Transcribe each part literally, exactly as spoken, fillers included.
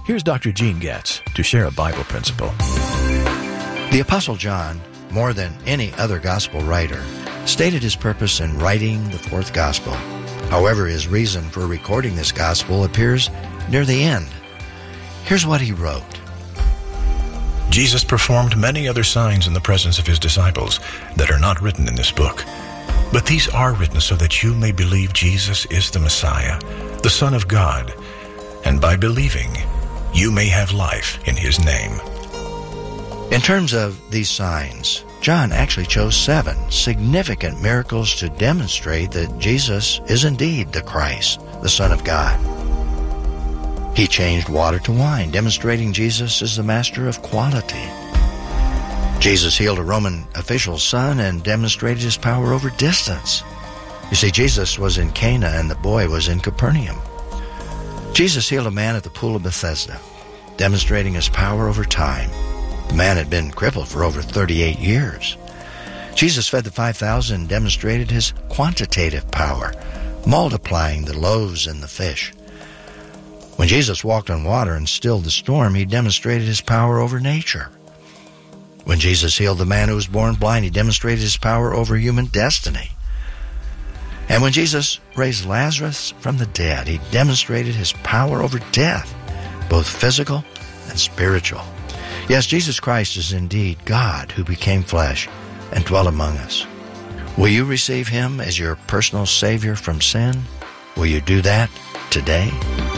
here's Doctor Gene Getz to share a Bible principle. The Apostle John, more than any other gospel writer, stated his purpose in writing the fourth gospel. However, his reason for recording this gospel appears near the end. Here's what he wrote. Jesus performed many other signs in the presence of his disciples that are not written in this book. But these are written so that you may believe Jesus is the Messiah, the Son of God, and by believing, you may have life in his name. In terms of these signs, John actually chose seven significant miracles to demonstrate that Jesus is indeed the Christ, the Son of God. He changed water to wine, demonstrating Jesus is the master of quality. Jesus healed a Roman official's son and demonstrated his power over distance. You see, Jesus was in Cana and the boy was in Capernaum. Jesus healed a man at the pool of Bethesda, demonstrating his power over time. The man had been crippled for over thirty-eight years. Jesus fed the five thousand and demonstrated his quantitative power, multiplying the loaves and the fish. When Jesus walked on water and stilled the storm, he demonstrated his power over nature. When Jesus healed the man who was born blind, he demonstrated his power over human destiny. And when Jesus raised Lazarus from the dead, he demonstrated his power over death, both physical and spiritual. Yes, Jesus Christ is indeed God who became flesh and dwelt among us. Will you receive him as your personal Savior from sin? Will you do that today?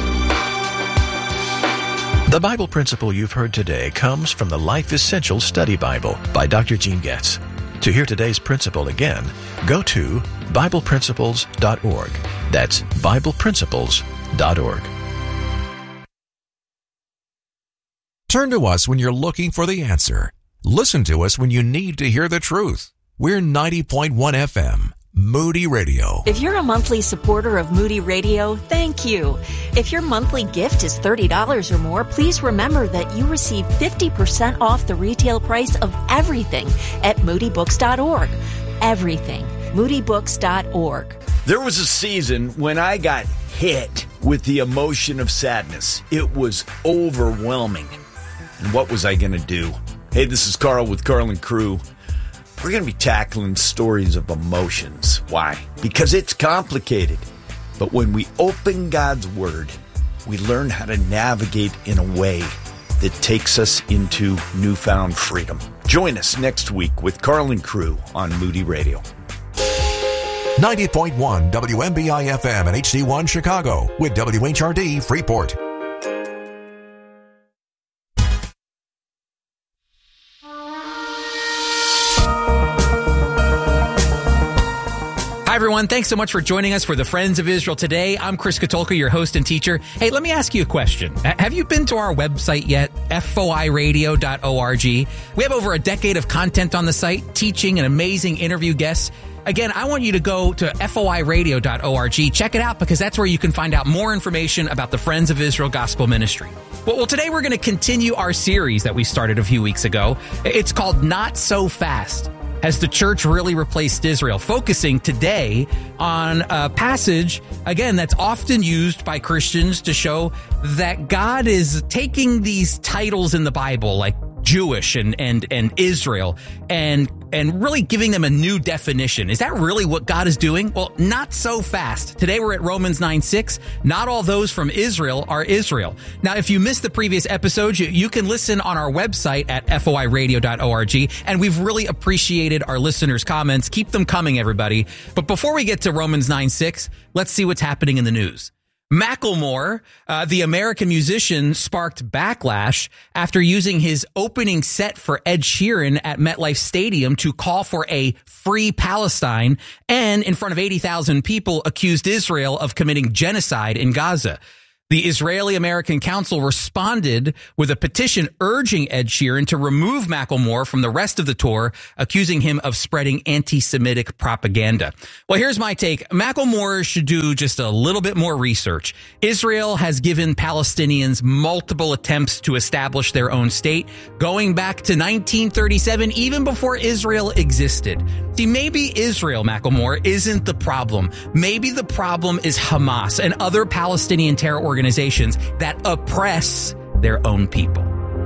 The Bible principle you've heard today comes from the Life Essential Study Bible by Doctor Gene Getz. To hear today's principle again, go to Bible Principles dot org. That's Bible Principles dot org. Turn to us when you're looking for the answer. Listen to us when you need to hear the truth. We're ninety point one F M, Moody Radio. If you're a monthly supporter of Moody Radio, thank you. If your monthly gift is thirty dollars or more, please remember that you receive fifty percent off the retail price of everything at Moody Books dot org. Everything. Moody Books dot org. There was a season when I got hit with the emotion of sadness. It was overwhelming. And what was I going to do? Hey, this is Carl with Carl and Crew. We're going to be tackling stories of emotions. Why? Because it's complicated. But when we open God's Word, we learn how to navigate in a way that takes us into newfound freedom. Join us next week with Carl and Crew on Moody Radio. ninety point one W M B I F M and H D one Chicago with W H R D Freeport. Hi, everyone. Thanks so much for joining us for the Friends of Israel today. I'm Chris Katolka, your host and teacher. Hey, let me ask you a question. Have you been to our website yet? F O I radio dot org. We have over a decade of content on the site, teaching and amazing interview guests. Again, I want you to go to F O I radio dot org. Check it out because that's where you can find out more information about the Friends of Israel Gospel Ministry. Well, well today we're going to continue our series that we started a few weeks ago. It's called Not So Fast. Has the church really replaced Israel? Focusing today on a passage, again, that's often used by Christians to show that God is taking these titles in the Bible, like Jewish and and and Israel, and and really giving them a new definition. Is that really what God is doing? Well, not so fast. Today we're at Romans nine six. Not all those from Israel are Israel. Now, if you missed the previous episodes, you, you can listen on our website at F O I radio dot org, and we've really appreciated our listeners' comments. Keep them coming, everybody. But before we get to Romans nine six, let's see what's happening in the news. Macklemore, uh, the American musician, sparked backlash after using his opening set for Ed Sheeran at MetLife Stadium to call for a free Palestine and, in front of eighty thousand people, accused Israel of committing genocide in Gaza. The Israeli-American Council responded with a petition urging Ed Sheeran to remove Macklemore from the rest of the tour, accusing him of spreading anti-Semitic propaganda. Well, here's my take. Macklemore should do just a little bit more research. Israel has given Palestinians multiple attempts to establish their own state, going back to nineteen thirty-seven, even before Israel existed. See, maybe Israel, Macklemore, isn't the problem. Maybe the problem is Hamas and other Palestinian terror organizations that oppress their own people.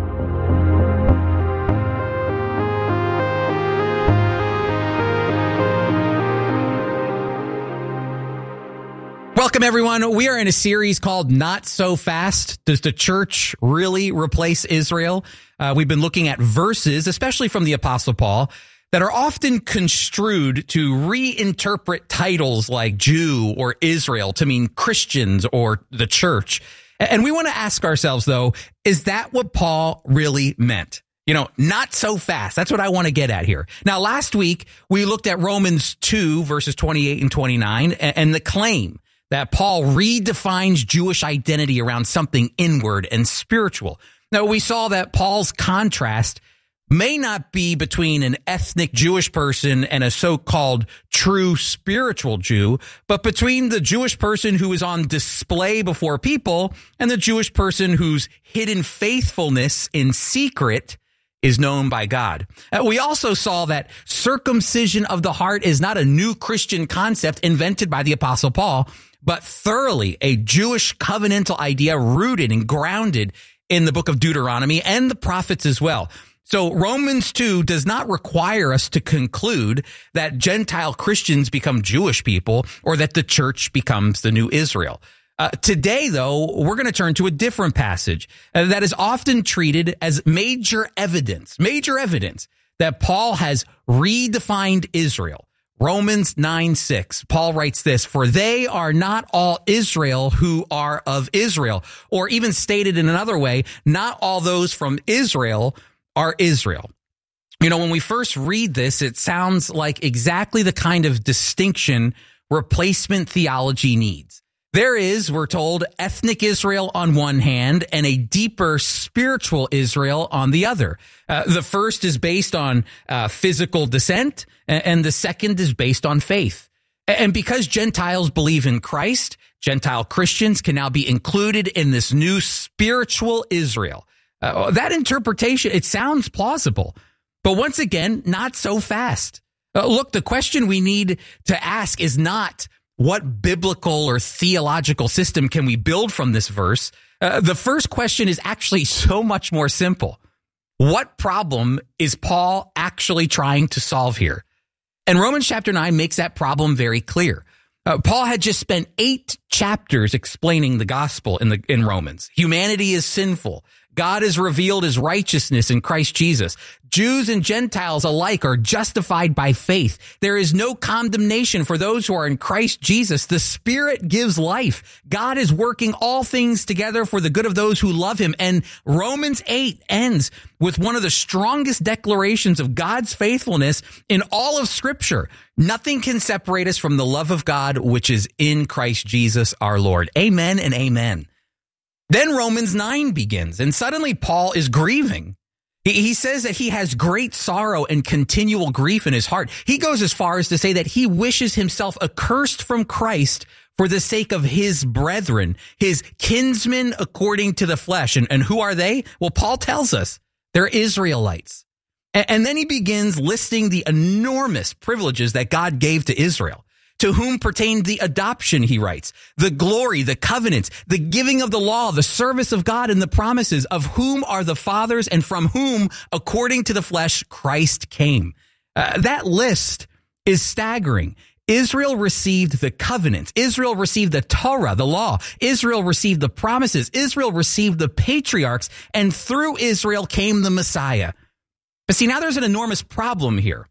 Welcome, everyone. We are in a series called Not So Fast. Does the church really replace Israel? Uh, we've been looking at verses, especially from the Apostle Paul, that are often construed to reinterpret titles like Jew or Israel to mean Christians or the church. And we want to ask ourselves, though, is that what Paul really meant? You know, not so fast. That's what I want to get at here. Now, last week, we looked at Romans two, verses twenty-eight and twenty-nine, and the claim that Paul redefines Jewish identity around something inward and spiritual. Now, we saw that Paul's contrast may not be between an ethnic Jewish person and a so-called true spiritual Jew, but between the Jewish person who is on display before people and the Jewish person whose hidden faithfulness in secret is known by God. Uh, we also saw that circumcision of the heart is not a new Christian concept invented by the Apostle Paul, but thoroughly a Jewish covenantal idea rooted and grounded in the book of Deuteronomy and the prophets as well. So Romans two does not require us to conclude that Gentile Christians become Jewish people or that the church becomes the new Israel. Uh, today, though, we're going to turn to a different passage uh, that is often treated as major evidence, major evidence that Paul has redefined Israel. Romans nine six, Paul writes this, "For they are not all Israel who are of Israel," or even stated in another way, not all those from Israel are Israel. You know, when we first read this, it sounds like exactly the kind of distinction replacement theology needs. There is, we're told, ethnic Israel on one hand and a deeper spiritual Israel on the other. Uh, the first is based on uh, physical descent, and the second is based on faith. And because Gentiles believe in Christ, Gentile Christians can now be included in this new spiritual Israel. Uh, that interpretation, it sounds plausible, but once again, not so fast. Uh, look, the question we need to ask is not what biblical or theological system can we build from this verse. Uh, the first question is actually so much more simple. What problem is Paul actually trying to solve here? And Romans chapter nine makes that problem very clear. Uh, Paul had just spent eight chapters explaining the gospel in the in Romans. Humanity is sinful. God has revealed his righteousness in Christ Jesus. Jews and Gentiles alike are justified by faith. There is no condemnation for those who are in Christ Jesus. The Spirit gives life. God is working all things together for the good of those who love him. And Romans eight ends with one of the strongest declarations of God's faithfulness in all of Scripture. Nothing can separate us from the love of God, which is in Christ Jesus our Lord. Amen and amen. Then Romans nine begins, and suddenly Paul is grieving. He, he says that he has great sorrow and continual grief in his heart. He goes as far as to say that he wishes himself accursed from Christ for the sake of his brethren, his kinsmen according to the flesh. And, and who are they? Well, Paul tells us they're Israelites. And, and then he begins listing the enormous privileges that God gave to Israel. To whom pertained the adoption, he writes, the glory, the covenants, the giving of the law, the service of God and the promises, of whom are the fathers and from whom, according to the flesh, Christ came. Uh, that list is staggering. Israel received the covenants. Israel received the Torah, the law. Israel received the promises. Israel received the patriarchs. And through Israel came the Messiah. But see, now there's an enormous problem here.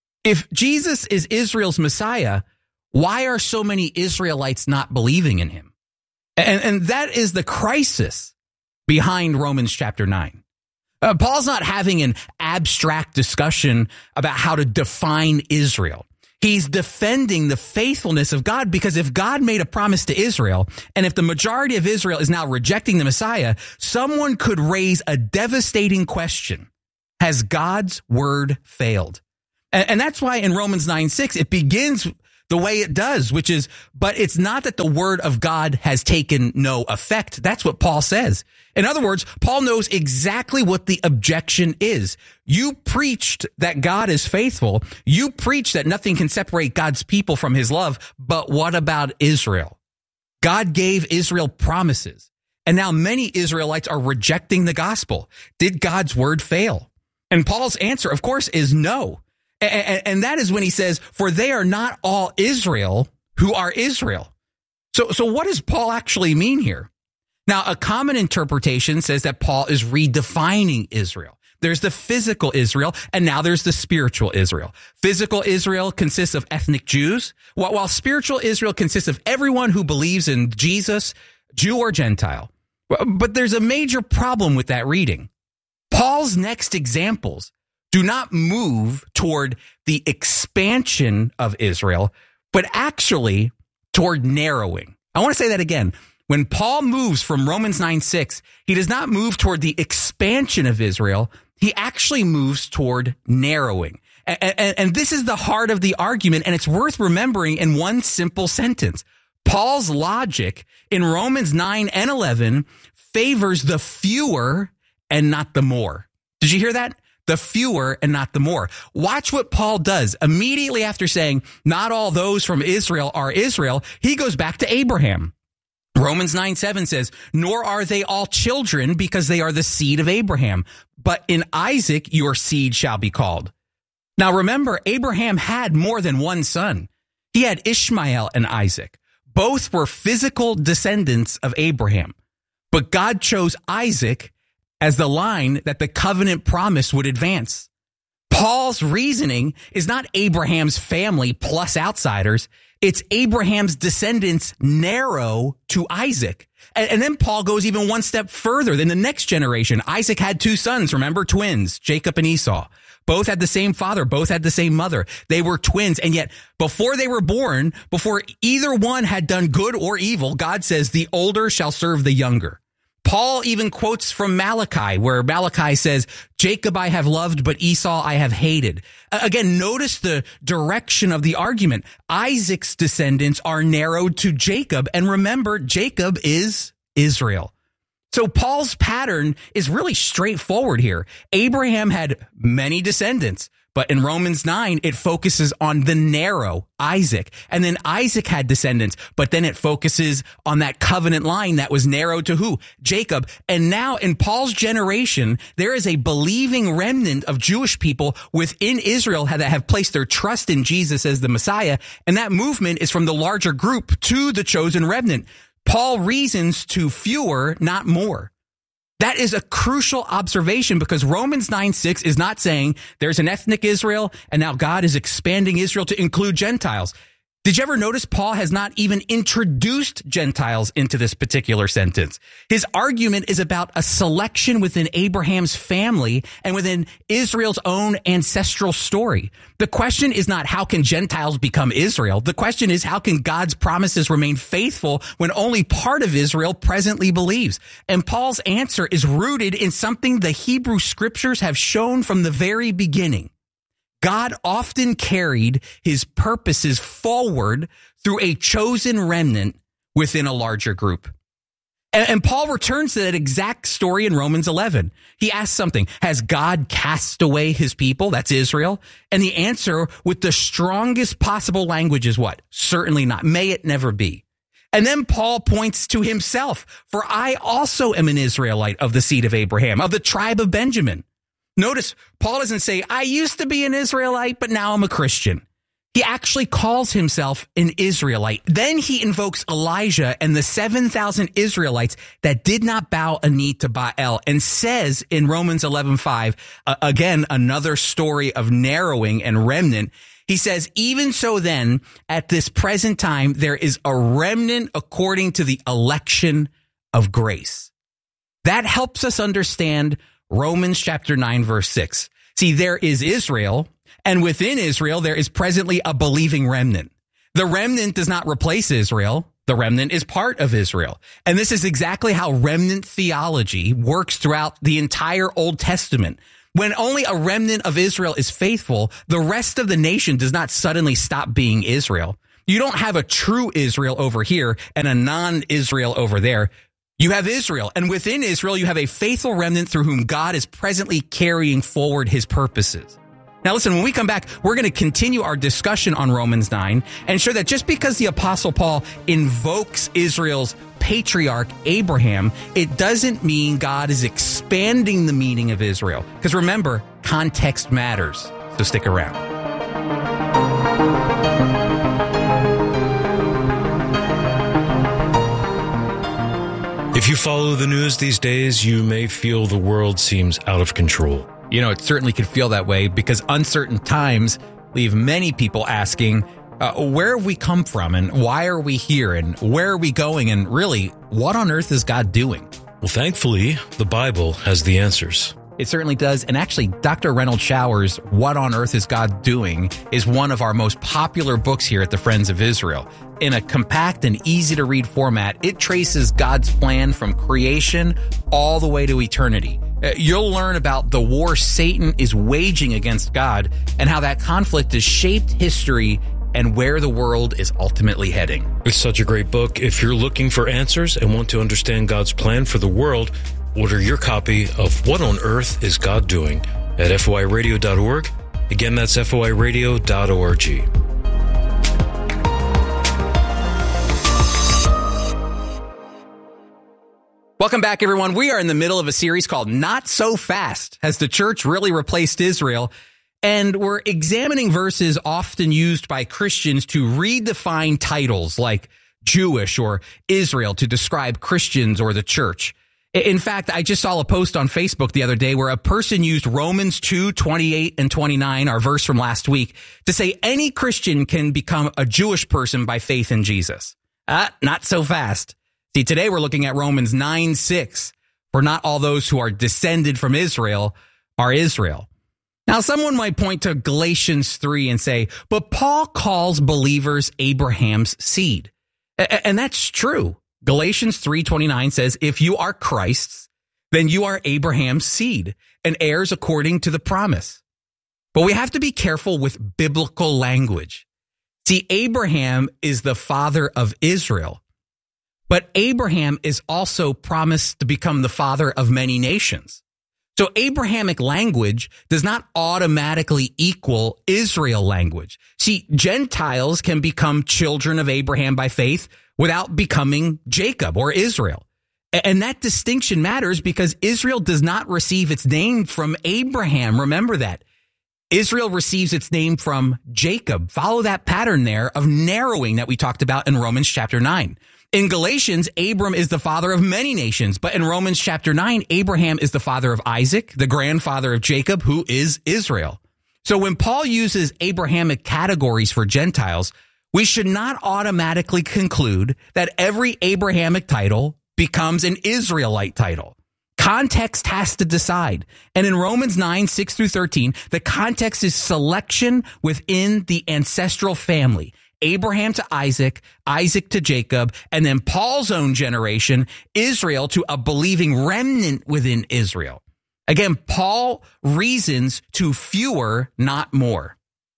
If Jesus is Israel's Messiah, why are so many Israelites not believing in him? And, and that is the crisis behind Romans chapter nine. Uh, Paul's not having an abstract discussion about how to define Israel. He's defending the faithfulness of God, because if God made a promise to Israel, and if the majority of Israel is now rejecting the Messiah, someone could raise a devastating question. Has God's word failed? And, and that's why in Romans nine six, it begins the way it does, which is, but it's not that the word of God has taken no effect. That's what Paul says. In other words, Paul knows exactly what the objection is. You preached that God is faithful. You preached that nothing can separate God's people from his love. But what about Israel? God gave Israel promises. and now many Israelites are rejecting the gospel. Did God's word fail? And Paul's answer, of course, is no. And, and that is when he says, for they are not all Israel who are Israel. So, so what does Paul actually mean here? Now, a common interpretation says that Paul is redefining Israel. There's the physical Israel, and now there's the spiritual Israel. Physical Israel consists of ethnic Jews, while, while spiritual Israel consists of everyone who believes in Jesus, Jew or Gentile. But there's a major problem with that reading. Paul's next examples do not move toward the expansion of Israel, but actually toward narrowing. I want to say that again. When Paul moves from Romans nine six, he does not move toward the expansion of Israel. He actually moves toward narrowing. And, and, and this is the heart of the argument, and it's worth remembering in one simple sentence. Paul's logic in Romans nine and eleven favors the fewer and not the more. Did you hear that? The fewer and not the more. Watch what Paul does. Immediately after saying, not all those from Israel are Israel, he goes back to Abraham. Romans nine seven says, nor are they all children because they are the seed of Abraham, but in Isaac your seed shall be called. Now remember, Abraham had more than one son. He had Ishmael and Isaac. Both were physical descendants of Abraham, but God chose Isaac as the line that the covenant promise would advance. Paul's reasoning is not Abraham's family plus outsiders. It's Abraham's descendants narrow to Isaac. And, and then Paul goes even one step further than the next generation. Isaac had two sons, remember, twins, Jacob and Esau. Both had the same father, both had the same mother. They were twins. And yet before they were born, before either one had done good or evil, God says the older shall serve the younger. Paul even quotes from Malachi, where Malachi says, Jacob I have loved, but Esau I have hated. Again, notice the direction of the argument. Isaac's descendants are narrowed to Jacob. And remember, Jacob is Israel. So Paul's pattern is really straightforward here. Abraham had many descendants, but in Romans nine, it focuses on the narrow Isaac. And then Isaac had descendants, but then it focuses on that covenant line that was narrowed to who? Jacob. And now in Paul's generation, there is a believing remnant of Jewish people within Israel that have placed their trust in Jesus as the Messiah. And that movement is from the larger group to the chosen remnant. Paul reasons to fewer, not more. That is a crucial observation because Romans nine six is not saying there's an ethnic Israel and now God is expanding Israel to include Gentiles. Did you ever notice Paul has not even introduced Gentiles into this particular sentence? His argument is about a selection within Abraham's family and within Israel's own ancestral story. The question is not how can Gentiles become Israel? The question is how can God's promises remain faithful when only part of Israel presently believes? And Paul's answer is rooted in something the Hebrew scriptures have shown from the very beginning. God often carried his purposes forward through a chosen remnant within a larger group. And, and Paul returns to that exact story in Romans eleven. He asks something, has God cast away his people? That's Israel. And the answer with the strongest possible language is what? Certainly not. May it never be. And then Paul points to himself, for I also am an Israelite of the seed of Abraham, of the tribe of Benjamin. Notice, Paul doesn't say, I used to be an Israelite, but now I'm a Christian. He actually calls himself an Israelite. Then he invokes Elijah and the seven thousand Israelites that did not bow a knee to Baal and says in Romans eleven five, uh, again, another story of narrowing and remnant. He says, even so then, at this present time, there is a remnant according to the election of grace. That helps us understand Romans chapter nine, verse six. See, there is Israel, and within Israel, there is presently a believing remnant. The remnant does not replace Israel. The remnant is part of Israel. And this is exactly how remnant theology works throughout the entire Old Testament. When only a remnant of Israel is faithful, the rest of the nation does not suddenly stop being Israel. You don't have a true Israel over here and a non-Israel over there. You have Israel, and within Israel, you have a faithful remnant through whom God is presently carrying forward his purposes. Now listen, when we come back, we're going to continue our discussion on Romans nine and show that just because the Apostle Paul invokes Israel's patriarch Abraham, it doesn't mean God is expanding the meaning of Israel. Because remember, context matters. So stick around. If you follow the news these days, you may feel the world seems out of control. You know, it certainly could feel that way because uncertain times leave many people asking, uh, where have we come from and why are we here and where are we going and really, what on earth is God doing? Well, thankfully, the Bible has the answers. It certainly does. And actually, Doctor Reynolds Shower's What on Earth is God Doing is one of our most popular books here at the Friends of Israel. In a compact and easy to read format, it traces God's plan from creation all the way to eternity. You'll learn about the war Satan is waging against God and how that conflict has shaped history and where the world is ultimately heading. It's such a great book. If you're looking for answers and want to understand God's plan for the world, order your copy of What on Earth is God Doing at F O I radio dot org. Again, that's F O I radio dot org. Welcome back, everyone. We are in the middle of a series called Not So Fast. Has the church really replaced Israel? And we're examining verses often used by Christians to redefine titles like Jewish or Israel to describe Christians or the church. In fact, I just saw a post on Facebook the other day where a person used Romans two, twenty-eight and twenty-nine, our verse from last week, to say any Christian can become a Jewish person by faith in Jesus. Ah, not so fast. See, today we're looking at Romans nine six. For not all those who are descended from Israel are Israel. Now, someone might point to Galatians three and say, but Paul calls believers Abraham's seed. And that's true. Galatians three twenty-nine says, if you are Christ's, then you are Abraham's seed and heirs according to the promise. But we have to be careful with biblical language. See, Abraham is the father of Israel. But Abraham is also promised to become the father of many nations. So Abrahamic language does not automatically equal Israel language. See, Gentiles can become children of Abraham by faith without becoming Jacob or Israel. And that distinction matters because Israel does not receive its name from Abraham. Remember that. Israel receives its name from Jacob. Follow that pattern there of narrowing that we talked about in Romans chapter nine. In Galatians, Abram is the father of many nations, but in Romans chapter nine, Abraham is the father of Isaac, the grandfather of Jacob, who is Israel. So when Paul uses Abrahamic categories for Gentiles, we should not automatically conclude that every Abrahamic title becomes an Israelite title. Context has to decide. And in Romans nine, six through thirteen, the context is selection within the ancestral family. Abraham to Isaac, Isaac to Jacob, and then Paul's own generation, Israel, to a believing remnant within Israel. Again, Paul reasons to fewer, not more.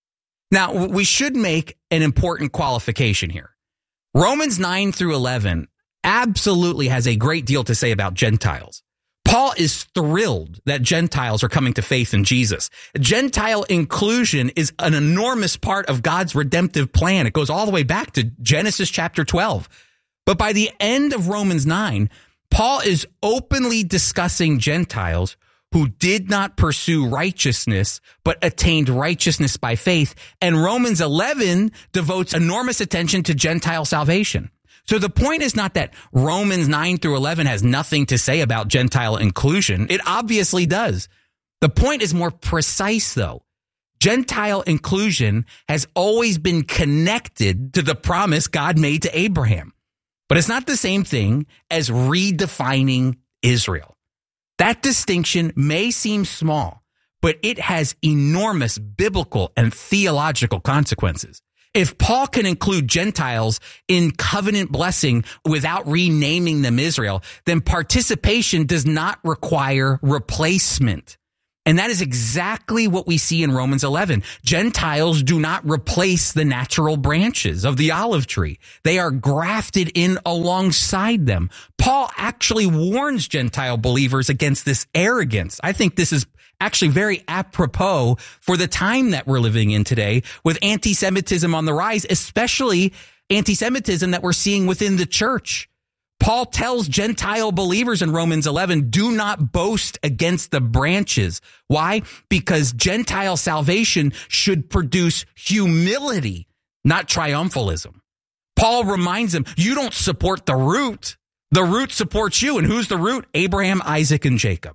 Now, we should make an important qualification here. Romans nine through eleven absolutely has a great deal to say about Gentiles. Paul is thrilled that Gentiles are coming to faith in Jesus. Gentile inclusion is an enormous part of God's redemptive plan. It goes all the way back to Genesis chapter twelve. But by the end of Romans nine, Paul is openly discussing Gentiles who did not pursue righteousness, but attained righteousness by faith. And Romans eleven devotes enormous attention to Gentile salvation. So the point is not that Romans nine through eleven has nothing to say about Gentile inclusion. It obviously does. The point is more precise, though. Gentile inclusion has always been connected to the promise God made to Abraham. But it's not the same thing as redefining Israel. That distinction may seem small, but it has enormous biblical and theological consequences. If Paul can include Gentiles in covenant blessing without renaming them Israel, then participation does not require replacement. And that is exactly what we see in Romans eleven. Gentiles do not replace the natural branches of the olive tree. They are grafted in alongside them. Paul actually warns Gentile believers against this arrogance. I think this is actually very apropos for the time that we're living in today, with anti-Semitism on the rise, especially anti-Semitism that we're seeing within the church. Paul tells Gentile believers in Romans eleven, do not boast against the branches. Why? Because Gentile salvation should produce humility, not triumphalism. Paul reminds them, you don't support the root. The root supports you. And who's the root? Abraham, Isaac, and Jacob.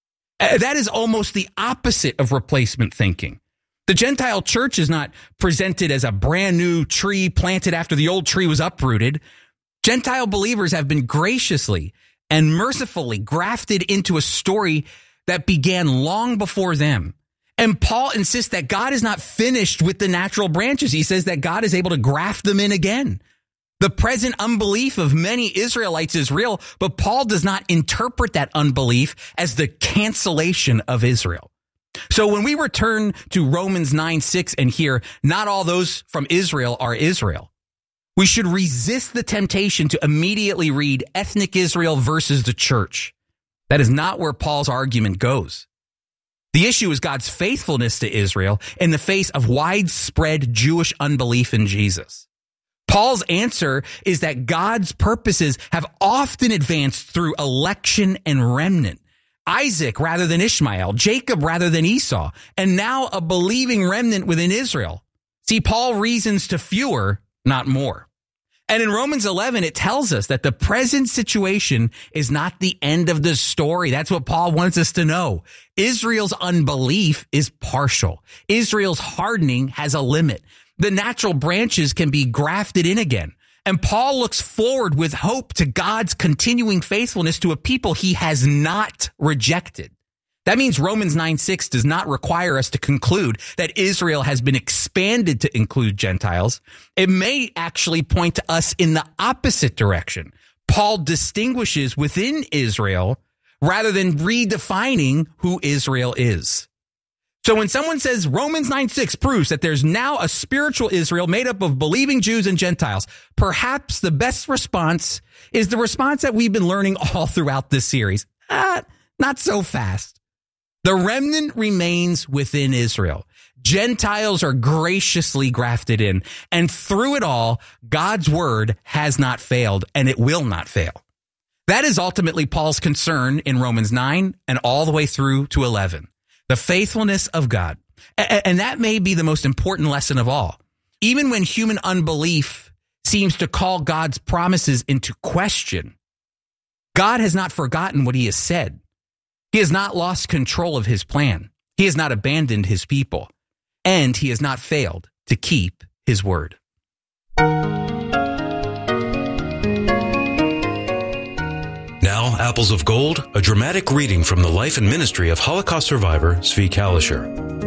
That is almost the opposite of replacement thinking. The Gentile church is not presented as a brand new tree planted after the old tree was uprooted. Gentile believers have been graciously and mercifully grafted into a story that began long before them. And Paul insists that God is not finished with the natural branches. He says that God is able to graft them in again. The present unbelief of many Israelites is real, but Paul does not interpret that unbelief as the cancellation of Israel. So when we return to Romans nine six and hear, not all those from Israel are Israel, we should resist the temptation to immediately read ethnic Israel versus the church. That is not where Paul's argument goes. The issue is God's faithfulness to Israel in the face of widespread Jewish unbelief in Jesus. Paul's answer is that God's purposes have often advanced through election and remnant. Isaac rather than Ishmael, Jacob rather than Esau, and now a believing remnant within Israel. See, Paul reasons to fewer, not more. And in Romans eleven, it tells us that the present situation is not the end of the story. That's what Paul wants us to know. Israel's unbelief is partial. Israel's hardening has a limit. The natural branches can be grafted in again. And Paul looks forward with hope to God's continuing faithfulness to a people he has not rejected. That means Romans nine six does not require us to conclude that Israel has been expanded to include Gentiles. It may actually point to us in the opposite direction. Paul distinguishes within Israel rather than redefining who Israel is. So when someone says Romans nine six proves that there's now a spiritual Israel made up of believing Jews and Gentiles, perhaps the best response is the response that we've been learning all throughout this series. Ah, not so fast. The remnant remains within Israel. Gentiles are graciously grafted in. And through it all, God's word has not failed, and it will not fail. That is ultimately Paul's concern in Romans nine and all the way through to eleven. The faithfulness of God. And that may be the most important lesson of all. Even when human unbelief seems to call God's promises into question, God has not forgotten what he has said. He has not lost control of his plan. He has not abandoned his people. And he has not failed to keep his word. Now, Apples of Gold, a dramatic reading from the life and ministry of Holocaust survivor Zvi Kalisher.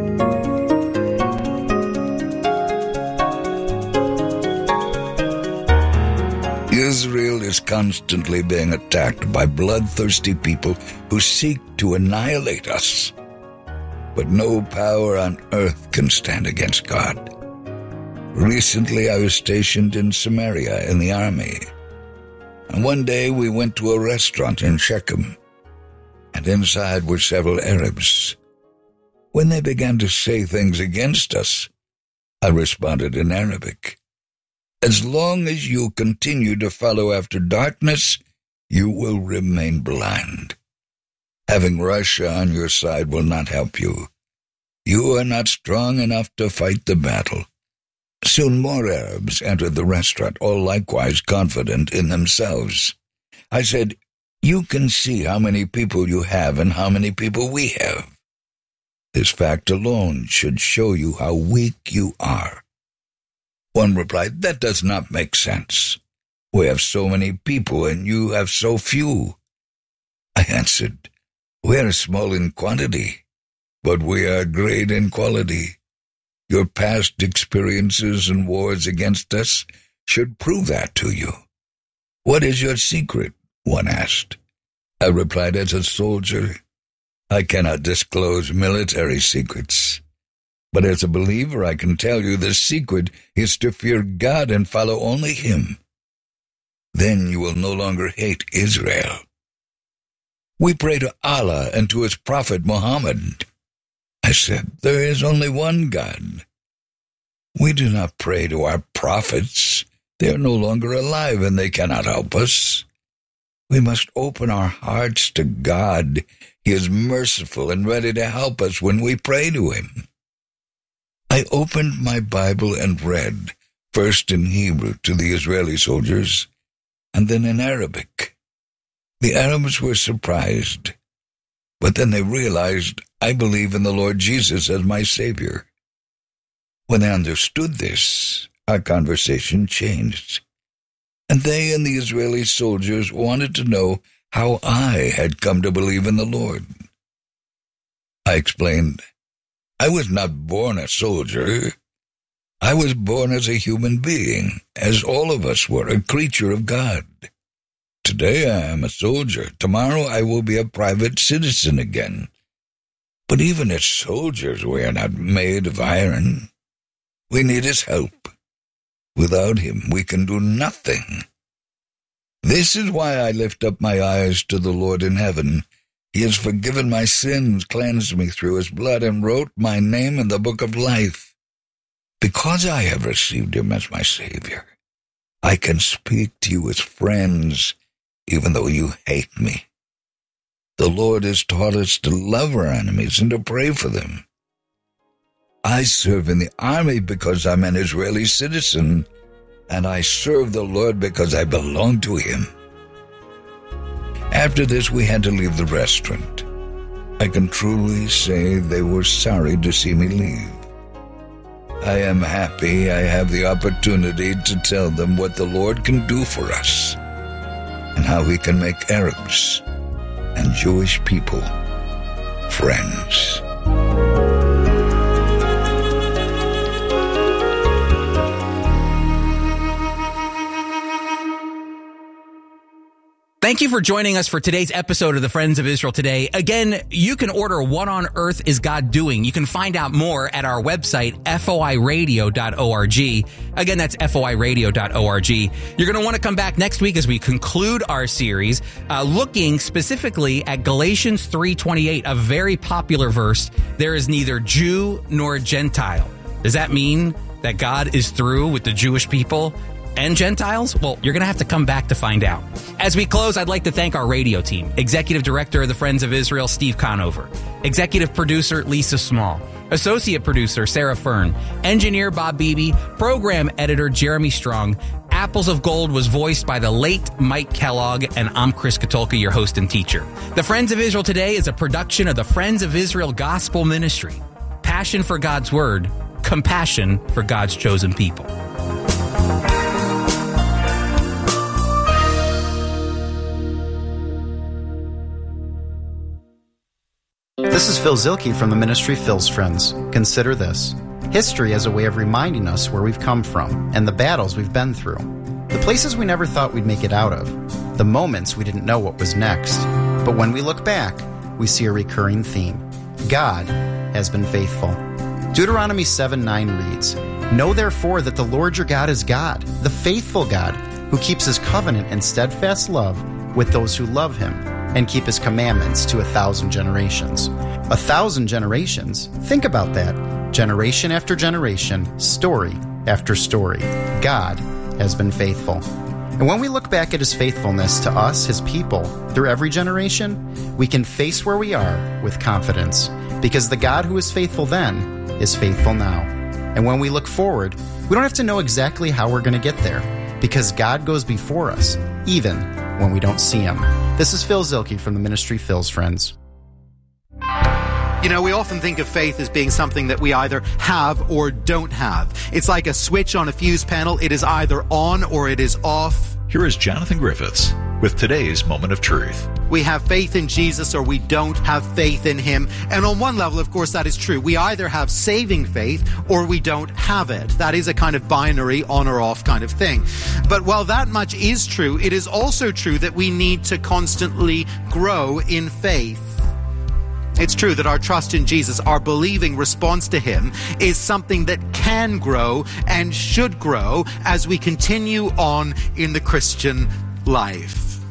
Israel is constantly being attacked by bloodthirsty people who seek to annihilate us. But no power on earth can stand against God. Recently, I was stationed in Samaria in the army. And one day we went to a restaurant in Shechem, and inside were several Arabs. When they began to say things against us, I responded in Arabic. As long as you continue to follow after darkness, you will remain blind. Having Russia on your side will not help you. You are not strong enough to fight the battle. Soon more Arabs entered the restaurant, all likewise confident in themselves. I said, "You can see how many people you have and how many people we have. This fact alone should show you how weak you are." One replied, "That does not make sense. We have so many people and you have so few." I answered, "We are small in quantity, but we are great in quality. Your past experiences and wars against us should prove that to you." "What is your secret?" one asked. I replied, "As a soldier, I cannot disclose military secrets. But as a believer, I can tell you the secret is to fear God and follow only him. Then you will no longer hate Israel. We pray to Allah and to his prophet Muhammad. I said, there is only one God. We do not pray to our prophets. They are no longer alive and they cannot help us. We must open our hearts to God. He is merciful and ready to help us when we pray to him. I opened my Bible and read, first in Hebrew to the Israeli soldiers, and then in Arabic. The Arabs were surprised, but then they realized I believe in the Lord Jesus as my Savior. When they understood this, our conversation changed, and they and the Israeli soldiers wanted to know how I had come to believe in the Lord. I explained, I was not born a soldier. I was born as a human being, as all of us were, a creature of God. Today I am a soldier. Tomorrow I will be a private citizen again. But even as soldiers, we are not made of iron. We need his help. Without him, we can do nothing. This is why I lift up my eyes to the Lord in heaven. He has forgiven my sins, cleansed me through his blood, and wrote my name in the book of life. Because I have received him as my Savior, I can speak to you as friends, even though you hate me. The Lord has taught us to love our enemies and to pray for them. I serve in the army because I'm an Israeli citizen, and I serve the Lord because I belong to him. After this, we had to leave the restaurant. I can truly say they were sorry to see me leave. I am happy I have the opportunity to tell them what the Lord can do for us and how he can make Arabs and Jewish people friends. Thank you for joining us for today's episode of the Friends of Israel Today. Again, you can order What on Earth is God Doing? You can find out more at our website, F O I radio dot org. Again, that's F O I radio dot org. You're going to want to come back next week as we conclude our series, uh, looking specifically at Galatians three twenty-eight, a very popular verse. There is neither Jew nor Gentile. Does that mean that God is through with the Jewish people and Gentiles? Well, you're going to have to come back to find out. As we close, I'd like to thank our radio team. Executive Director of the Friends of Israel, Steve Conover. Executive Producer, Lisa Small. Associate Producer, Sarah Fern. Engineer, Bob Beebe. Program Editor, Jeremy Strong. Apples of Gold was voiced by the late Mike Kellogg, and I'm Chris Katulka, your host and teacher. The Friends of Israel Today is a production of the Friends of Israel Gospel Ministry. Passion for God's Word, compassion for God's chosen people. This is Phil Zilke from the ministry Phil's Friends. Consider this. History as a way of reminding us where we've come from and the battles we've been through. The places we never thought we'd make it out of. The moments we didn't know what was next. But when we look back, we see a recurring theme. God has been faithful. Deuteronomy seven nine reads, Know therefore that the Lord your God is God, the faithful God, who keeps his covenant and steadfast love with those who love him, and keep his commandments to a thousand generations. A thousand generations? Think about that. Generation after generation, story after story. God has been faithful. And when we look back at his faithfulness to us, his people, through every generation, we can face where we are with confidence, because the God who was faithful then is faithful now. And when we look forward, we don't have to know exactly how we're going to get there, because God goes before us, even when we don't see him. This is Phil Zilke from the ministry Phil's Friends. You know, we often think of faith as being something that we either have or don't have. It's like a switch on a fuse panel. It is either on or it is off. Here is Jonathan Griffiths with today's Moment of Truth. We have faith in Jesus or we don't have faith in him. And on one level, of course, that is true. We either have saving faith or we don't have it. That is a kind of binary on or off kind of thing. But while that much is true, it is also true that we need to constantly grow in faith. It's true that our trust in Jesus, our believing response to him, is something that can grow and should grow as we continue on in the Christian life.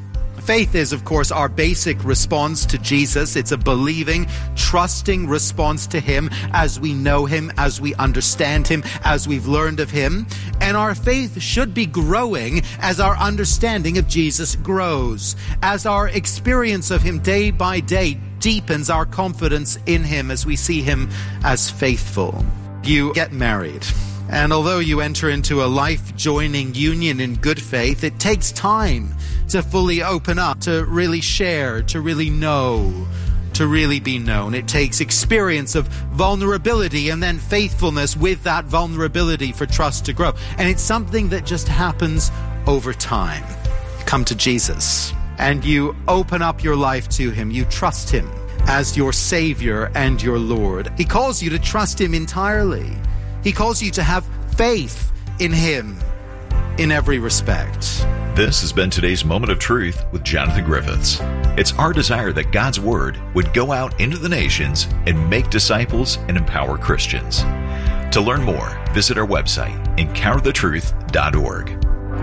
Faith is, of course, our basic response to Jesus. It's a believing, trusting response to him as we know him, as we understand him, as we've learned of him. And our faith should be growing as our understanding of Jesus grows, as our experience of him day by day deepens our confidence in him as we see him as faithful. You get married. And although you enter into a life-joining union in good faith, it takes time to fully open up, to really share, to really know, to really be known. It takes experience of vulnerability and then faithfulness with that vulnerability for trust to grow. And it's something that just happens over time. You come to Jesus and you open up your life to him. You trust him as your Savior and your Lord. He calls you to trust him entirely. He calls you to have faith in him in every respect. This has been today's Moment of Truth with Jonathan Griffiths. It's our desire that God's Word would go out into the nations and make disciples and empower Christians. To learn more, visit our website, encounter the truth dot org.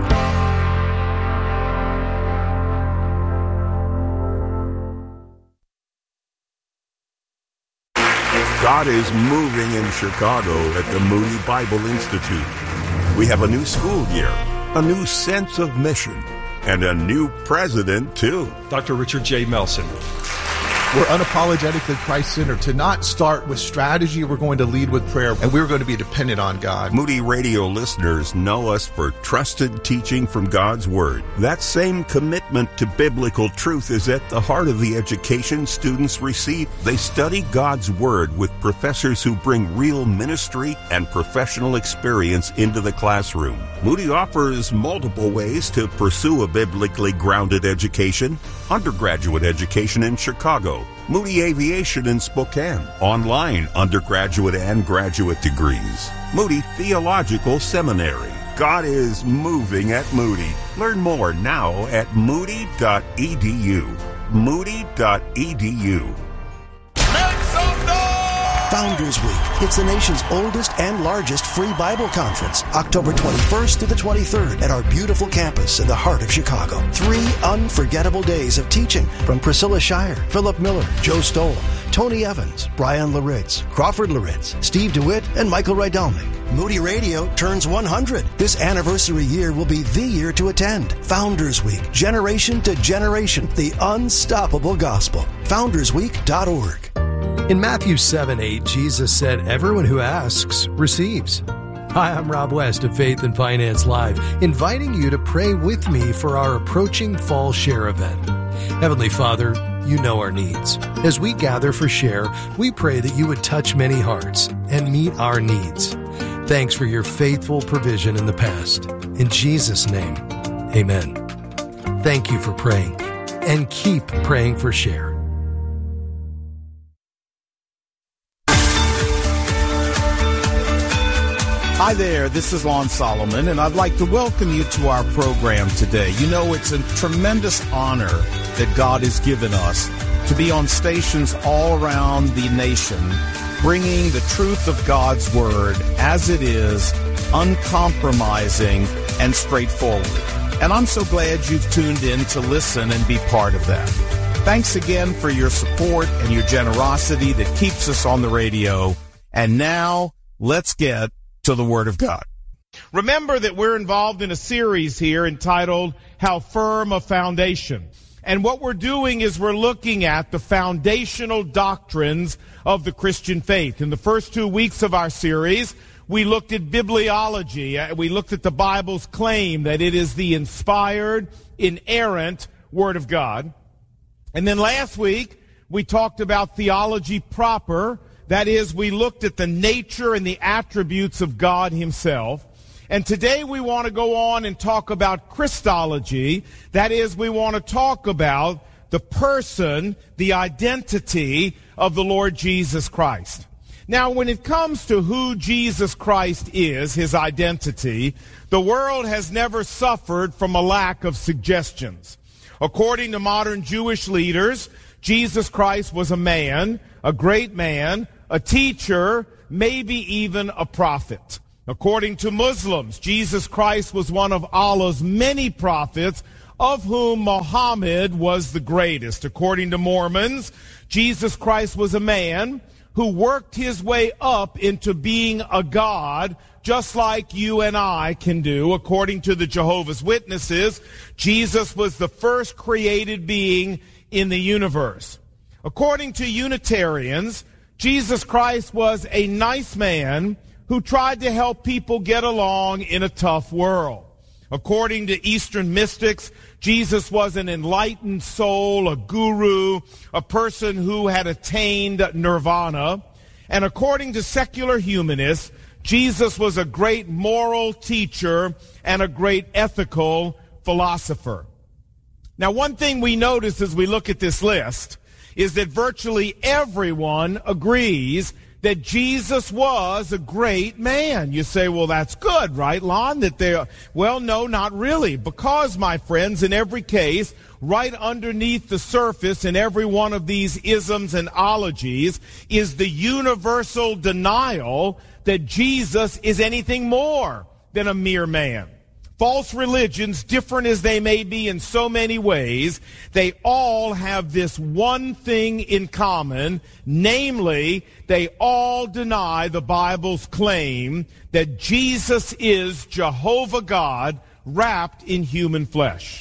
God is moving in Chicago at the Moody Bible Institute. We have a new school year, a new sense of mission, and a new president, too. Doctor Richard J. Melson. We're unapologetically Christ-centered. To not start with strategy, we're going to lead with prayer, and we're going to be dependent on God. Moody Radio listeners know us for trusted teaching from God's Word. That same commitment to biblical truth is at the heart of the education students receive. They study God's Word with professors who bring real ministry and professional experience into the classroom. Moody offers multiple ways to pursue a biblically grounded education. Undergraduate education in Chicago, Moody Aviation in Spokane, online undergraduate and graduate degrees, Moody Theological Seminary. God is moving at Moody. Learn more now at moody dot e d u. moody dot e d u. Founders Week. It's the nation's oldest and largest free Bible conference, October twenty-first to the twenty-third at our beautiful campus in the heart of Chicago. Three unforgettable days of teaching from Priscilla Shire, Philip Miller, Joe Stoll, Tony Evans, Brian Laritz, Crawford Laritz, Steve DeWitt, and Michael Rydelnik. Moody Radio turns one hundred. This anniversary year will be the year to attend. Founders Week, generation to generation, the unstoppable gospel. founders week dot org. In Matthew seven eight, Jesus said, "Everyone who asks receives." Hi, I'm Rob West of Faith and Finance Live, inviting you to pray with me for our approaching Fall Share event. Heavenly Father, you know our needs. As we gather for Share, we pray that you would touch many hearts and meet our needs. Thanks for your faithful provision in the past. In Jesus' name, amen. Thank you for praying, and keep praying for Share. Hi there, this is Lon Solomon, and I'd like to welcome you to our program today. You know, it's a tremendous honor that God has given us to be on stations all around the nation, bringing the truth of God's Word as it is, uncompromising and straightforward. And I'm so glad you've tuned in to listen and be part of that. Thanks again for your support and your generosity that keeps us on the radio. And now, let's get to the Word of God. Remember that we're involved in a series here entitled How Firm a Foundation. And what we're doing is we're looking at the foundational doctrines of the Christian faith. In the first two weeks of our series, we looked at bibliology. We looked at the Bible's claim that it is the inspired, inerrant Word of God. And then last week, we talked about theology proper. That is, we looked at the nature and the attributes of God himself. And today we want to go on and talk about Christology. That is, we want to talk about the person, the identity of the Lord Jesus Christ. Now, when it comes to who Jesus Christ is, his identity, the world has never suffered from a lack of suggestions. According to modern Jewish leaders, Jesus Christ was a man, a great man, a teacher, maybe even a prophet. According to Muslims, Jesus Christ was one of Allah's many prophets, of whom Muhammad was the greatest. According to Mormons, Jesus Christ was a man who worked his way up into being a God, just like you and I can do. According to the Jehovah's Witnesses, Jesus was the first created being in the universe. According to Unitarians, Jesus Christ was a nice man who tried to help people get along in a tough world. According to Eastern mystics, Jesus was an enlightened soul, a guru, a person who had attained nirvana. And according to secular humanists, Jesus was a great moral teacher and a great ethical philosopher. Now, one thing we notice as we look at this list is that virtually everyone agrees that Jesus was a great man. You say, well, that's good, right, Lon? That they are, well, no, not really. Because, my friends, in every case, right underneath the surface in every one of these isms and ologies is the universal denial that Jesus is anything more than a mere man. False religions, different as they may be in so many ways, they all have this one thing in common, namely, they all deny the Bible's claim that Jesus is Jehovah God wrapped in human flesh.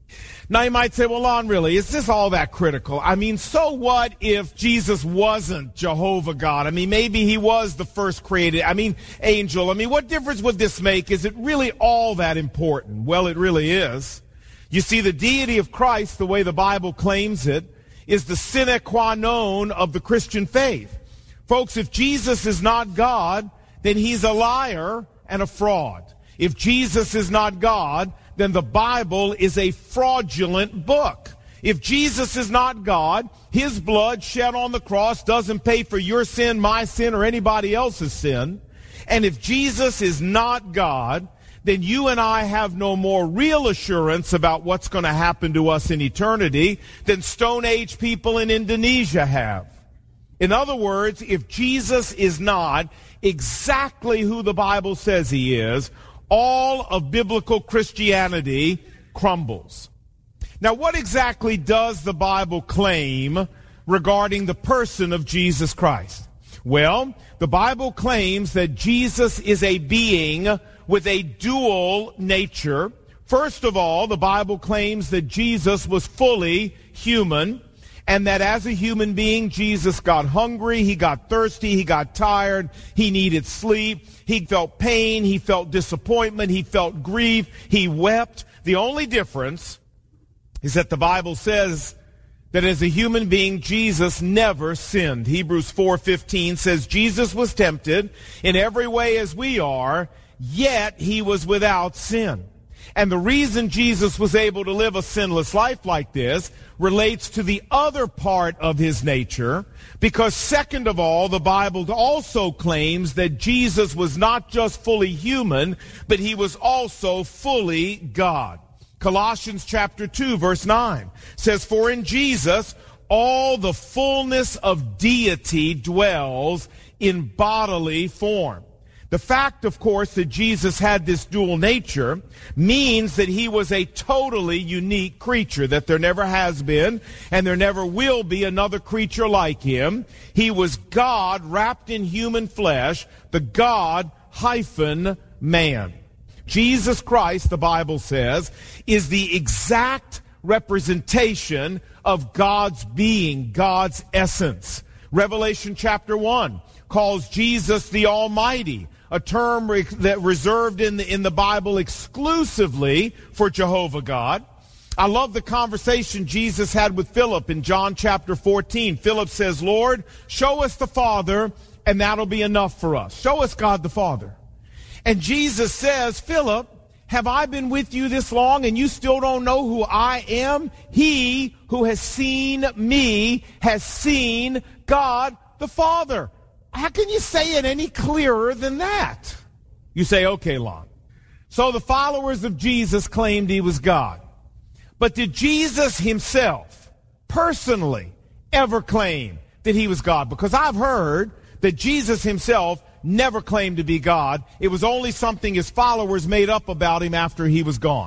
Now you might say, well, Lon, really, is this all that critical? I mean, so what if Jesus wasn't Jehovah God? I mean, maybe he was the first created, I mean, angel. I mean, what difference would this make? Is it really all that important? Well, it really is. You see, the deity of Christ, the way the Bible claims it, is the sine qua non of the Christian faith. Folks, if Jesus is not God, then he's a liar and a fraud. If Jesus is not God, then the Bible is a fraudulent book. If Jesus is not God, his blood shed on the cross doesn't pay for your sin, my sin, or anybody else's sin. And if Jesus is not God, then you and I have no more real assurance about what's going to happen to us in eternity than Stone Age people in Indonesia have. In other words, if Jesus is not exactly who the Bible says he is, all of biblical Christianity crumbles. Now, what exactly does the Bible claim regarding the person of Jesus Christ? Well, the Bible claims that Jesus is a being with a dual nature. First of all, the Bible claims that Jesus was fully human, and that as a human being, Jesus got hungry, he got thirsty, he got tired, he needed sleep, he felt pain, he felt disappointment, he felt grief, he wept. The only difference is that the Bible says that as a human being, Jesus never sinned. Hebrews four fifteen says Jesus was tempted in every way as we are, yet he was without sin. And the reason Jesus was able to live a sinless life like this relates to the other part of his nature, because second of all, the Bible also claims that Jesus was not just fully human, but he was also fully God. Colossians chapter two verse nine says, "For in Jesus all the fullness of deity dwells in bodily form." The fact, of course, that Jesus had this dual nature means that he was a totally unique creature, that there never has been and there never will be another creature like him. He was God wrapped in human flesh, the God hyphen man. Jesus Christ, the Bible says, is the exact representation of God's being, God's essence. Revelation chapter one calls Jesus the Almighty, a term re- that reserved in the, in the Bible exclusively for Jehovah God. I love the conversation Jesus had with Philip in John chapter fourteen. Philip says, "Lord, show us the Father, and that'll be enough for us." Show us God the Father. And Jesus says, "Philip, have I been with you this long, and you still don't know who I am? He who has seen me has seen God the Father." How can you say it any clearer than that? You say, okay, Lon. So the followers of Jesus claimed he was God. But did Jesus himself personally ever claim that he was God? Because I've heard that Jesus himself never claimed to be God. It was only something his followers made up about him after he was gone.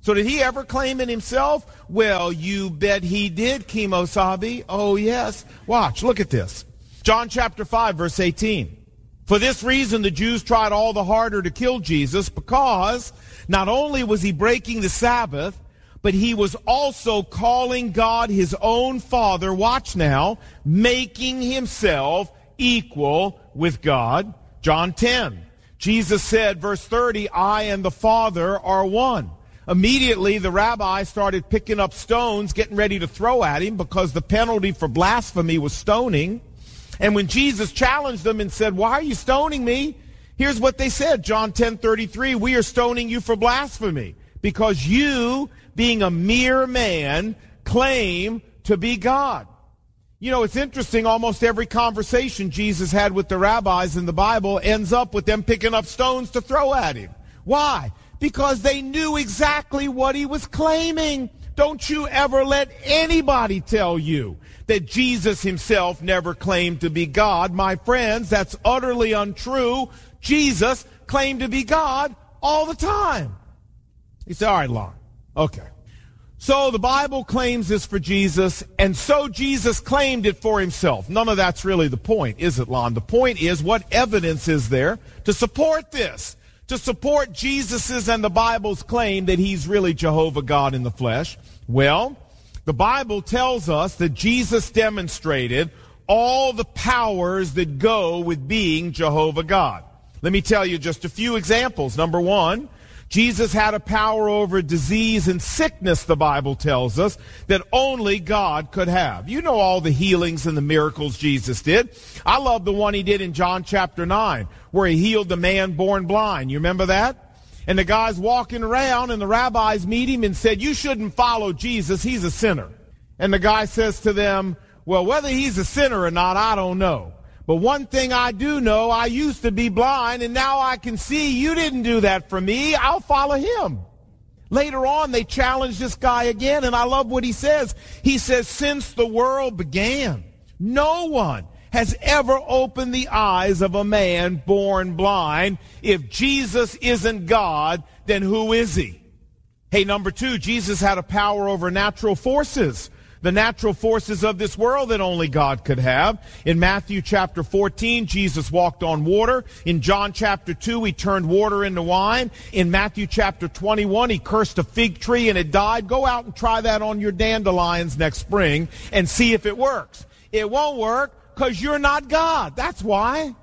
So did he ever claim it himself? Well, you bet he did, Kemosabe. Oh, yes. Watch, look at this. John chapter five, verse eighteen. For this reason, the Jews tried all the harder to kill Jesus, because not only was he breaking the Sabbath, but he was also calling God his own Father, watch now, making himself equal with God. John ten. Jesus said, verse thirty, I and the Father are one. Immediately, the rabbi started picking up stones, getting ready to throw at him, because the penalty for blasphemy was stoning. And when Jesus challenged them and said, why are you stoning me? Here's what they said, John ten thirty-three, we are stoning you for blasphemy, because you, being a mere man, claim to be God. You know, it's interesting, almost every conversation Jesus had with the rabbis in the Bible ends up with them picking up stones to throw at him. Why? Because they knew exactly what he was claiming. Don't you ever let anybody tell you that Jesus himself never claimed to be God. My friends, that's utterly untrue. Jesus claimed to be God all the time. You say, all right, Lon. Okay. So the Bible claims this for Jesus, and so Jesus claimed it for himself. None of that's really the point, is it, Lon? The point is, what evidence is there to support this? To support Jesus's and the Bible's claim that he's really Jehovah God in the flesh? Well, the Bible tells us that Jesus demonstrated all the powers that go with being Jehovah God. Let me tell you just a few examples. Number one, Jesus had a power over disease and sickness, the Bible tells us, that only God could have. You know all the healings and the miracles Jesus did. I love the one he did in John chapter nine, where he healed the man born blind. You remember that? And the guy's walking around, and the rabbis meet him and said, you shouldn't follow Jesus, he's a sinner. And the guy says to them, well, whether he's a sinner or not, I don't know. But one thing I do know, I used to be blind, and now I can see. You didn't do that for me. I'll follow him. Later on, they challenge this guy again, and I love what he says. He says, since the world began, no one has ever opened the eyes of a man born blind. If Jesus isn't God, then who is he? Hey, number two, Jesus had a power over natural forces. The natural forces of this world that only God could have. In Matthew chapter fourteen, Jesus walked on water. In John chapter two, he turned water into wine. In Matthew chapter twenty-one, he cursed a fig tree and it died. Go out and try that on your dandelions next spring and see if it works. It won't work because you're not God. That's why.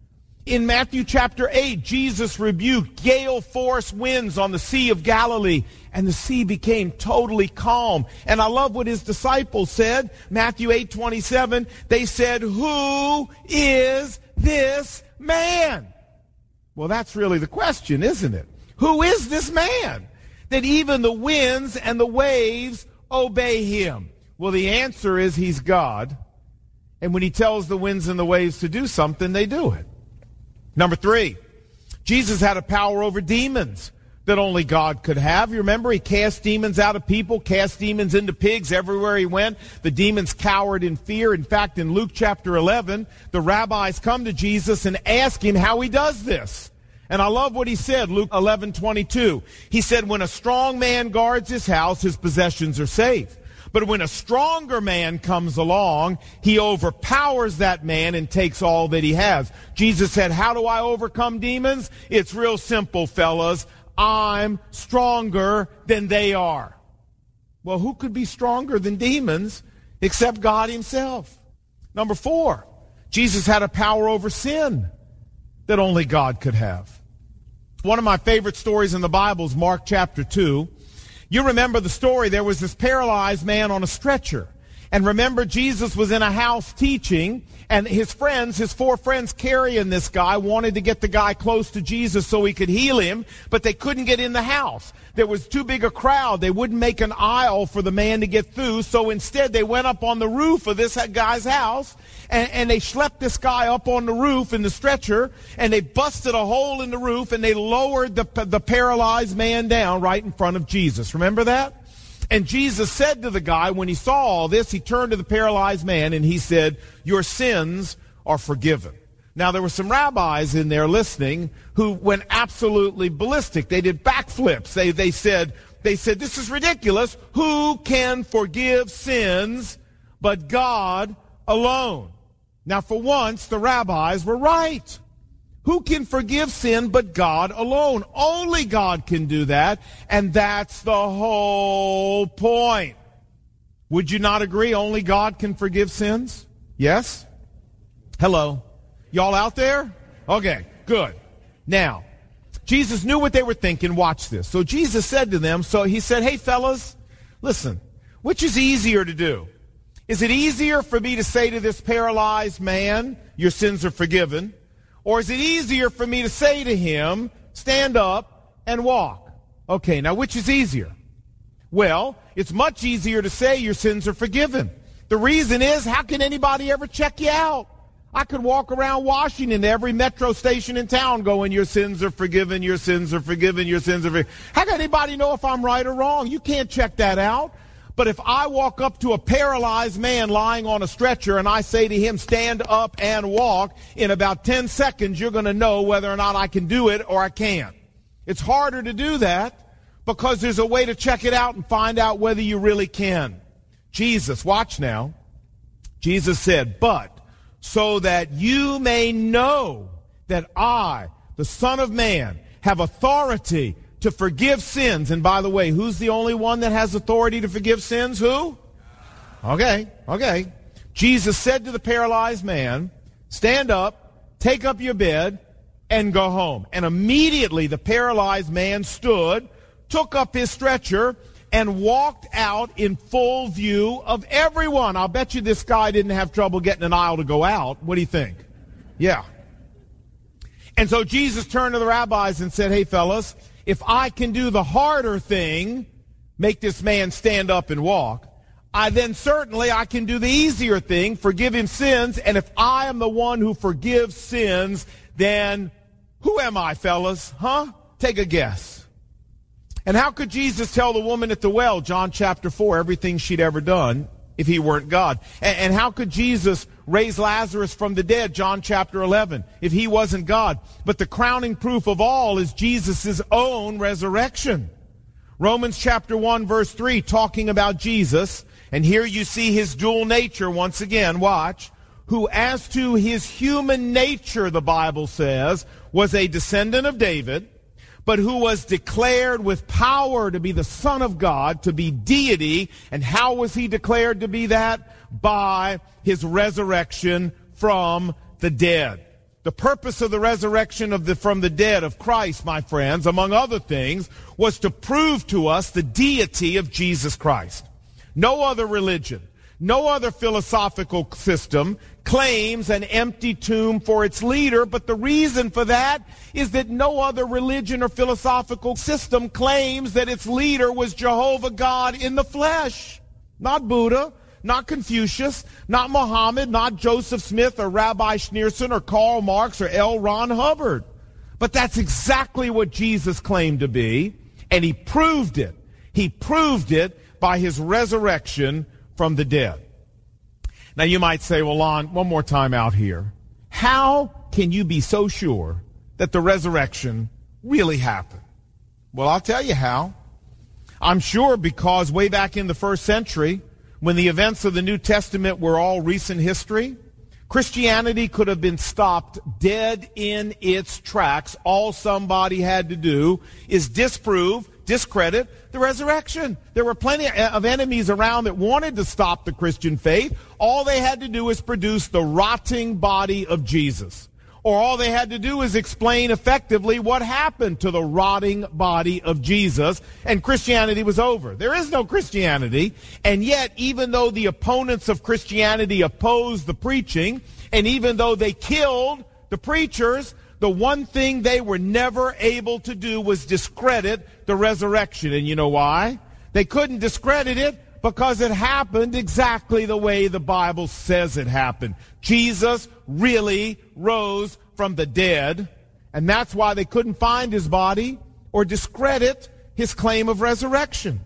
In Matthew chapter eight, Jesus rebuked gale force winds on the Sea of Galilee, and the sea became totally calm. And I love what his disciples said. Matthew eight twenty-seven, they said, who is this man? Well, that's really the question, isn't it? Who is this man that even the winds and the waves obey him? Well, the answer is he's God. And when he tells the winds and the waves to do something, they do it. Number three, Jesus had a power over demons that only God could have. You remember, he cast demons out of people, cast demons into pigs everywhere he went. The demons cowered in fear. In fact, in Luke chapter eleven, the rabbis come to Jesus and ask him how he does this. And I love what he said, Luke eleven twenty-two. He said, when a strong man guards his house, his possessions are safe. But when a stronger man comes along, he overpowers that man and takes all that he has. Jesus said, how do I overcome demons? It's real simple, fellas. I'm stronger than they are. Well, who could be stronger than demons except God himself? Number four, Jesus had a power over sin that only God could have. One of my favorite stories in the Bible is Mark chapter two. You remember the story. There was this paralyzed man on a stretcher. And remember, Jesus was in a house teaching, and his friends, his four friends carrying this guy, wanted to get the guy close to Jesus so he could heal him, but they couldn't get in the house. There was too big a crowd. They wouldn't make an aisle for the man to get through, so instead they went up on the roof of this guy's house, and, and they schlepped this guy up on the roof in the stretcher, and they busted a hole in the roof, and they lowered the, the paralyzed man down right in front of Jesus. Remember that? And Jesus said to the guy, when he saw all this, he turned to the paralyzed man and he said, your sins are forgiven. Now, there were some rabbis in there listening who went absolutely ballistic. They did backflips. They, they said, they said, this is ridiculous. Who can forgive sins but God alone? Now, for once, the rabbis were right. Who can forgive sin but God alone? Only God can do that, and that's the whole point. Would you not agree only God can forgive sins? Yes? Hello? Y'all out there? Okay, good. Now, Jesus knew what they were thinking. Watch this. So Jesus said to them, so he said, hey, fellas, listen, which is easier to do? Is it easier for me to say to this paralyzed man, your sins are forgiven? Or is it easier for me to say to him, stand up and walk? Okay, now which is easier? Well, it's much easier to say your sins are forgiven. The reason is, how can anybody ever check you out? I could walk around Washington, every metro station in town going, your sins are forgiven, your sins are forgiven, your sins are forgiven. How can anybody know if I'm right or wrong? You can't check that out. But if I walk up to a paralyzed man lying on a stretcher and I say to him, stand up and walk, in about ten seconds you're going to know whether or not I can do it or I can't. It's harder to do that because there's a way to check it out and find out whether you really can. Jesus, watch now. Jesus said, but so that you may know that I, the Son of Man, have authority to forgive sins. And by the way, who's the only one that has authority to forgive sins? Who? Okay, okay. Jesus said to the paralyzed man, stand up, take up your bed, and go home. And immediately the paralyzed man stood, took up his stretcher, and walked out in full view of everyone. I'll bet you this guy didn't have trouble getting an aisle to go out. What do you think? Yeah. And so Jesus turned to the rabbis and said, hey, fellas, if I can do the harder thing, make this man stand up and walk, I then certainly I can do the easier thing, forgive him sins. And if I am the one who forgives sins, then who am I, fellas? Huh? Take a guess. And how could Jesus tell the woman at the well, John chapter four, everything she'd ever done if he weren't God? And, and how could Jesus raise Lazarus from the dead, John chapter eleven, if he wasn't God? But the crowning proof of all is Jesus' own resurrection. Romans chapter one, verse three, talking about Jesus, and here you see his dual nature once again, watch, who as to his human nature, the Bible says, was a descendant of David, but who was declared with power to be the Son of God, to be deity. And how was he declared to be that? By his resurrection from the dead. The purpose of the resurrection of the, from the dead of Christ, my friends, among other things, was to prove to us the deity of Jesus Christ. No other religion, no other philosophical system claims an empty tomb for its leader, but the reason for that is that no other religion or philosophical system claims that its leader was Jehovah God in the flesh. Not Buddha, not Confucius, not Muhammad, not Joseph Smith or Rabbi Schneerson or Karl Marx or L. Ron Hubbard. But that's exactly what Jesus claimed to be, and he proved it. He proved it by his resurrection from the dead. Now you might say, well, Lon, one more time out here. How can you be so sure that the resurrection really happened? Well, I'll tell you how. I'm sure because way back in the first century, when the events of the New Testament were all recent history, Christianity could have been stopped dead in its tracks. All somebody had to do is disprove, discredit the resurrection. There were plenty of enemies around that wanted to stop the Christian faith. All they had to do is produce the rotting body of Jesus. Or all they had to do is explain effectively what happened to the rotting body of Jesus, and Christianity was over. There is no Christianity, and yet even though the opponents of Christianity opposed the preaching, and even though they killed the preachers, the one thing they were never able to do was discredit the resurrection. And you know why? They couldn't discredit it because it happened exactly the way the Bible says it happened. Jesus really rose from the dead, and that's why they couldn't find his body or discredit his claim of resurrection.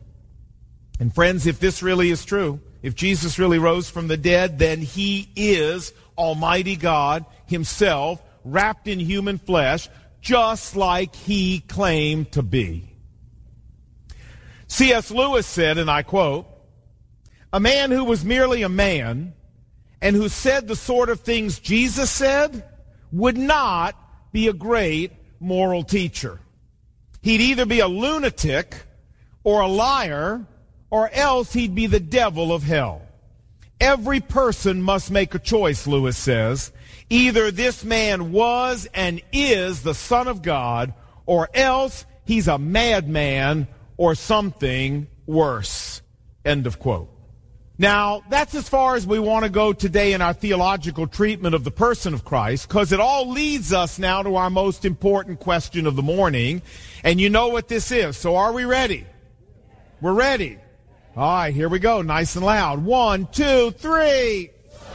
And friends, if this really is true, if Jesus really rose from the dead, then he is Almighty God himself, wrapped in human flesh, just like he claimed to be. C S Lewis said, and I quote, "A man who was merely a man and who said the sort of things Jesus said would not be a great moral teacher. He'd either be a lunatic or a liar, or else he'd be the devil of hell. Every person must make a choice," Lewis says. "Either this man was and is the Son of God, or else he's a madman or something worse." End of quote. Now, that's as far as we want to go today in our theological treatment of the person of Christ, because it all leads us now to our most important question of the morning, and you know what this is. So are we ready? We're ready. All right, here we go, nice and loud. One, two, three.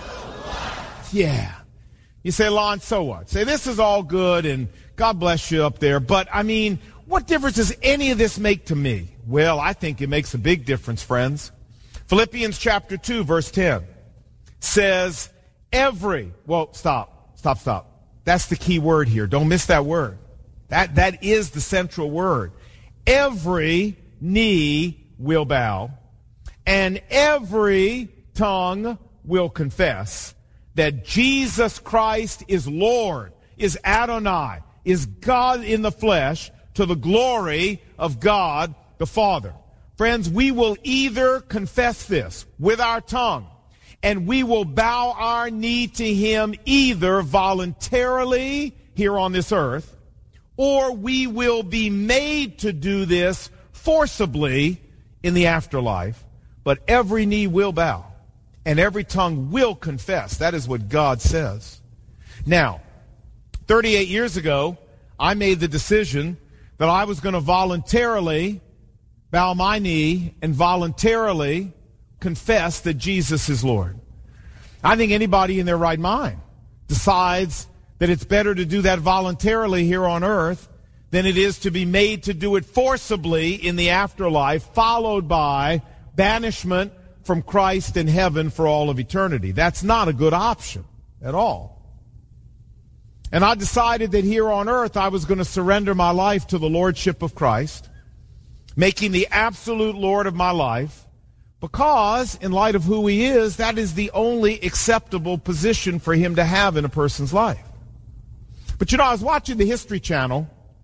Yeah. You say, Lon, so what? Say, this is all good, and God bless you up there, but, I mean, what difference does any of this make to me? Well, I think it makes a big difference, friends. Philippians chapter two, verse ten says, every, well, stop, stop, stop. That's the key word here. Don't miss that word. That, that is the central word. Every knee will bow, and every tongue will confess that Jesus Christ is Lord, is Adonai, is God in the flesh, to the glory of God the Father. Friends, we will either confess this with our tongue, and we will bow our knee to him either voluntarily here on this earth, or we will be made to do this forcibly in the afterlife. But every knee will bow, and every tongue will confess. That is what God says. Now, thirty-eight years ago, I made the decision that I was going to voluntarily bow my knee and voluntarily confess that Jesus is Lord. I think anybody in their right mind decides that it's better to do that voluntarily here on earth than it is to be made to do it forcibly in the afterlife, followed by banishment from Christ in heaven for all of eternity. That's not a good option at all. And I decided that here on earth I was going to surrender my life to the Lordship of Christ, making the absolute Lord of my life, because, in light of who he is, that is the only acceptable position for him to have in a person's life. But you know, I was watching the History Channel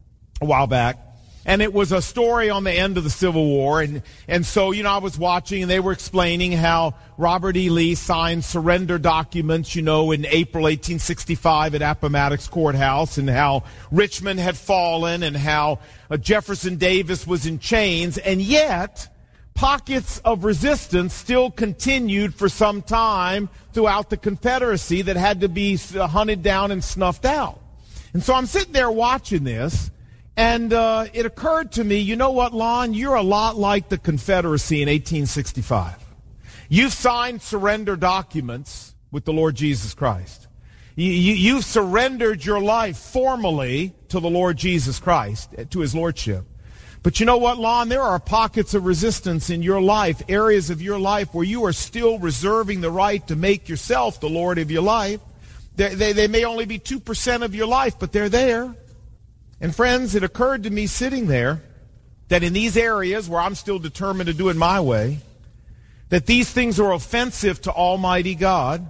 a while back, and it was a story on the end of the Civil War, and, and so, you know, I was watching, and they were explaining how Robert E. Lee signed surrender documents, you know, in April eighteen sixty-five at Appomattox Courthouse, and how Richmond had fallen, and how uh, Jefferson Davis was in chains, and yet pockets of resistance still continued for some time throughout the Confederacy that had to be hunted down and snuffed out. And so I'm sitting there watching this, and uh, it occurred to me, you know what, Lon? You're a lot like the Confederacy in eighteen sixty-five. You've signed surrender documents with the Lord Jesus Christ. You, you, you've surrendered your life formally to the Lord Jesus Christ, to his lordship. But you know what, Lon? There are pockets of resistance in your life, areas of your life where you are still reserving the right to make yourself the Lord of your life. They, they, they may only be two percent of your life, but they're there. And friends, it occurred to me sitting there that in these areas where I'm still determined to do it my way, that these things are offensive to Almighty God,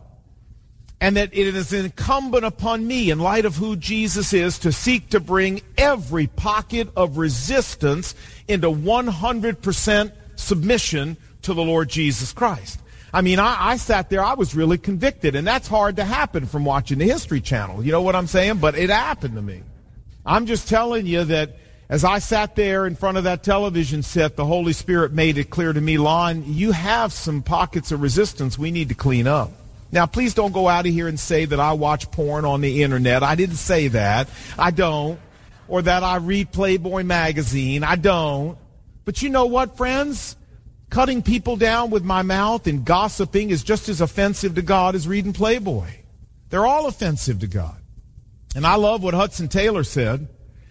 and that it is incumbent upon me, in light of who Jesus is, to seek to bring every pocket of resistance into one hundred percent submission to the Lord Jesus Christ. I mean, I, I sat there, I was really convicted, and that's hard to happen from watching the History Channel. You know what I'm saying? But it happened to me. I'm just telling you that as I sat there in front of that television set, the Holy Spirit made it clear to me, Lon, you have some pockets of resistance we need to clean up. Now, please don't go out of here and say that I watch porn on the internet. I didn't say that. I don't. Or that I read Playboy magazine. I don't. But you know what, friends? Cutting people down with my mouth and gossiping is just as offensive to God as reading Playboy. They're all offensive to God. And I love what Hudson Taylor said,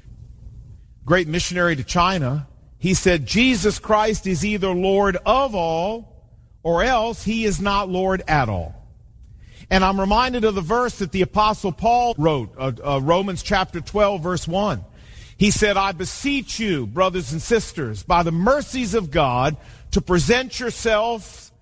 great missionary to China. He said, Jesus Christ is either Lord of all, or else he is not Lord at all. And I'm reminded of the verse that the Apostle Paul wrote, uh, uh, Romans chapter twelve, verse one. He said, I beseech you, brothers and sisters, by the mercies of God, to present yourselves